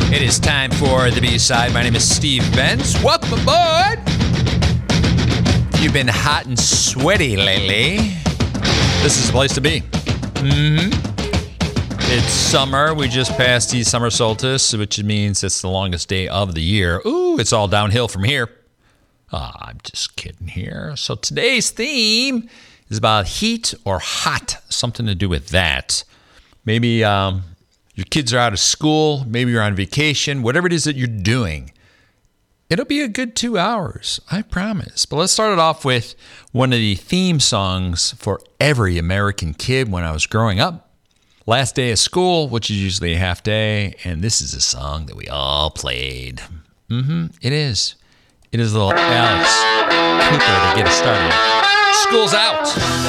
It is time for the B-side. My name is Steve Benz. Welcome aboard. You've been hot and sweaty lately. This is the place to be. It's summer. We just passed the summer solstice, which means it's the longest day of the year. Ooh, it's all downhill from here. I'm just kidding here. So today's theme is about heat or hot, something to do with that. Maybe your kids are out of school, maybe you're on vacation, whatever it is that you're doing. It'll be a good 2 hours, I promise. But let's start it off with one of the theme songs for every American kid when I was growing up. Last day of school, which is usually a half day, and this is a song that we all played. It is. It is little Alex Cooper to get us started. School's out.